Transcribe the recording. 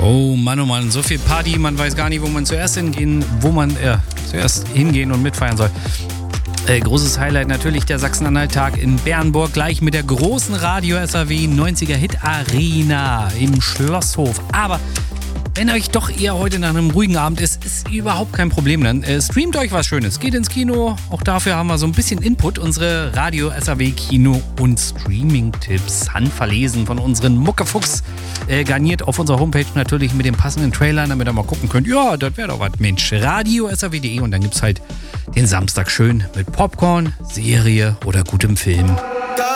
Oh Mann, so viel Party, man weiß gar nicht, wo man zuerst hingehen und mitfeiern soll. Großes Highlight natürlich der Sachsen-Anhalt-Tag in Bernburg, gleich mit der großen Radio-SAW 90er Hit Arena im Schlosshof. Aber wenn euch doch eher heute nach einem ruhigen Abend ist überhaupt kein Problem. Dann streamt euch was Schönes, geht ins Kino. Auch dafür haben wir so ein bisschen Input. Unsere Radio-SAW Kino- und Streaming-Tipps, handverlesen von unseren Muckefuchs, garniert auf unserer Homepage natürlich mit dem passenden Trailer, damit ihr mal gucken könnt. Ja, das wäre doch was, Mensch. Radio-SAW.de und dann gibt's halt den Samstag schön mit Popcorn, Serie oder gutem Film.